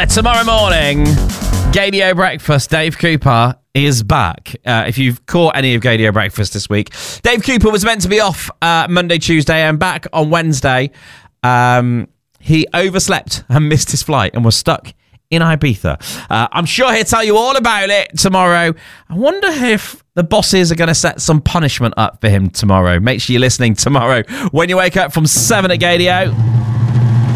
Tomorrow morning, Gadio Breakfast, Dave Cooper is back. If you've caught any of Gadio Breakfast this week, Dave Cooper was meant to be off Monday, Tuesday, and back on Wednesday. He overslept and missed his flight and was stuck in Ibiza. I'm sure he'll tell you all about it tomorrow. I wonder if the bosses are going to set some punishment up for him tomorrow. Make sure you're listening tomorrow when you wake up from 7 at Gadio.